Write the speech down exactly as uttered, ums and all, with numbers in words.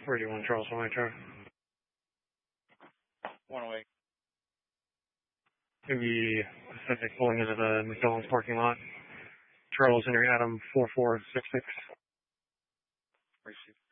Where do you want Charles on my truck? One away. Maybe Pacific pulling into the McDonald's parking lot. Charles, Henry Adam, four four six six. Receive.